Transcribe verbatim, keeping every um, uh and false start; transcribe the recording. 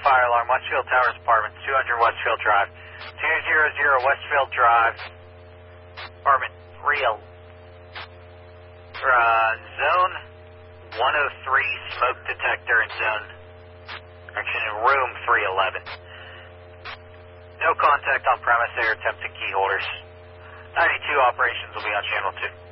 fire alarm, Westfield Towers Apartment, two hundred Westfield Drive. two hundred Westfield Drive, apartment three oh, uh, zone one oh three, smoke detector in zone, actually in room three eleven. No contact on premise, they are attempting key holders. ninety-two operations will be on channel two.